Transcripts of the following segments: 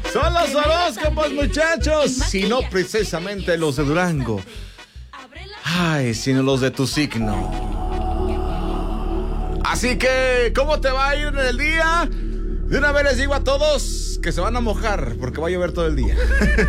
Son los horóscopos, muchachos. Si no precisamente los de Durango. Ay, sino los de tu signo. Así que, ¿cómo te va a ir en el día? De una vez les digo a todos que se van a mojar porque va a llover todo el día.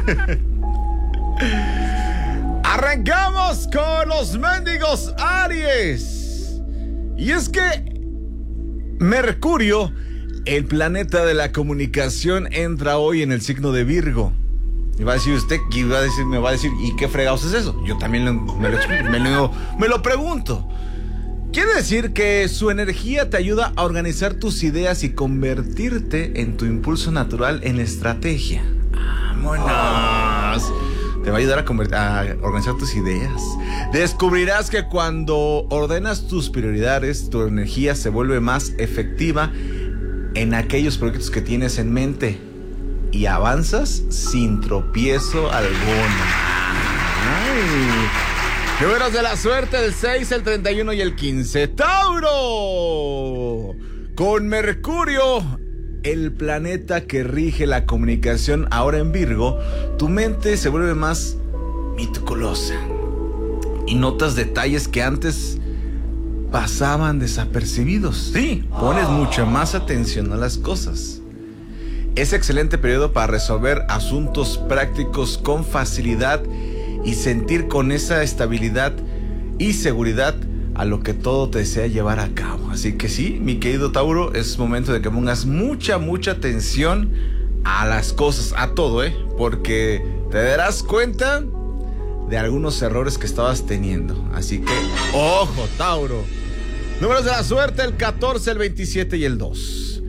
Arrancamos con los mendigos Aries. Y es que Mercurio, el planeta de la comunicación, entra hoy en el signo de Virgo. Y va a decir usted, me va a decir, ¿y qué fregados es eso? Yo también me lo pregunto. Quiere decir que su energía te ayuda a organizar tus ideas y convertirte en tu impulso natural en estrategia. ¡Vámonos! Te va a ayudar a organizar tus ideas. Descubrirás que cuando ordenas tus prioridades, tu energía se vuelve más efectiva en aquellos proyectos que tienes en mente y avanzas sin tropiezo alguno. ¡Ay! Números de la suerte: el 6, el 31 y el 15. ¡Tauro! Con Mercurio, el planeta que rige la comunicación, ahora en Virgo, tu mente se vuelve más meticulosa y notas detalles que antes pasaban desapercibidos. Sí, pones mucha más atención a las cosas. Es excelente periodo para resolver asuntos prácticos con facilidad y sentir con esa estabilidad y seguridad a lo que todo te desea llevar a cabo. Así que sí, mi querido Tauro, es momento de que pongas mucha atención a las cosas, a todo, porque te darás cuenta de algunos errores que estabas teniendo. Así que, ojo, Tauro. Números de la suerte: el 14, el 27 y el 2.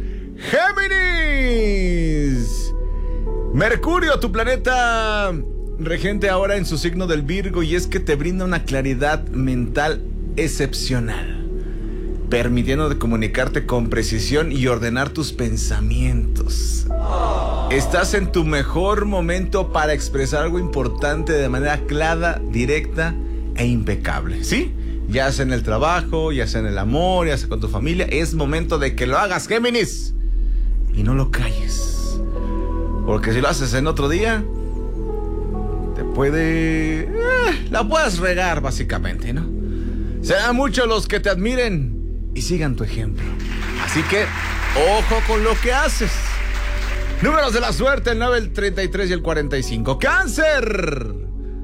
¡Géminis! Mercurio, tu planeta regente, ahora en su signo del Virgo, y es que te brinda una claridad mental excepcional, permitiendo comunicarte con precisión y ordenar tus pensamientos. Estás en tu mejor momento para expresar algo importante de manera clara, directa e impecable. ¿Sí? Ya sea en el trabajo, ya sea en el amor, ya sea con tu familia, es momento de que lo hagas, Géminis, y no lo calles, porque si lo haces en otro día la puedes regar, básicamente, ¿no? Serán muchos los que te admiren y sigan tu ejemplo. Así que, ojo con lo que haces. Números de la suerte: el 9, el 33 y el 45. ¡Cáncer!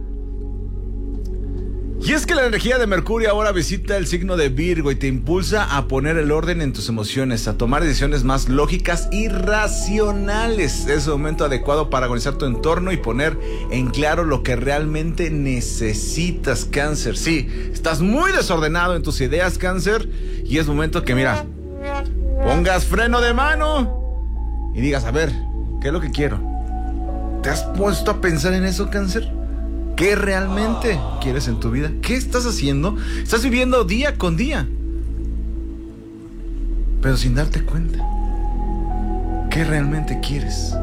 Y es que la energía de Mercurio ahora visita el signo de Virgo y te impulsa a poner el orden en tus emociones, a tomar decisiones más lógicas y racionales. Es el momento adecuado para organizar tu entorno y poner en claro lo que realmente necesitas, Cáncer. Sí, estás muy desordenado en tus ideas, Cáncer, y es momento que, mira, pongas freno de mano y digas, a ver, ¿qué es lo que quiero? ¿Te has puesto a pensar en eso, Cáncer? ¿Qué realmente quieres en tu vida? ¿Qué estás haciendo? Estás viviendo día con día, pero sin darte cuenta. ¿Qué realmente quieres?